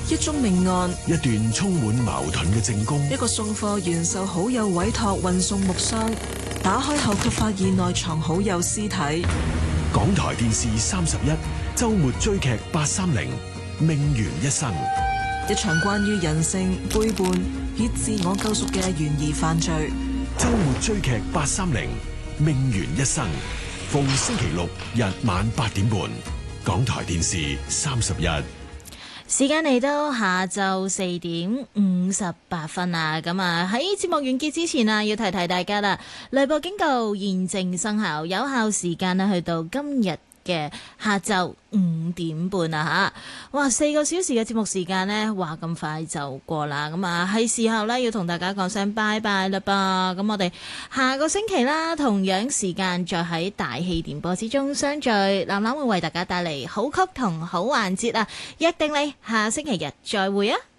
一宗命案， 一段充滿矛盾嘅證供， 一個送貨員受好友委託運送木箱，打開後卻發現內藏好友屍體。 港台電視31周末追劇830命懸一生， 一場關於人性背叛與自我救贖嘅懸疑犯罪。 周末追劇830命懸一生，逢星期六日晚8點半，港台電視31。 時間嚟到下晝4點58分啊！咁啊喺節目完結之前啊，要提提大家啦，雷暴警告現正生效，有效時間呢去到今日嘅下晝5點半啊吓！哇，4個小時嘅節目時間呢，話咁快就過啦，咁啊係時候呢，要同大家講聲拜拜啦噃！咁我哋下個星期啦，同樣時間再喺大氣電波之中相聚，藍藍會為大家帶嚟好曲同好環節啊！約定你下星期日再會啊！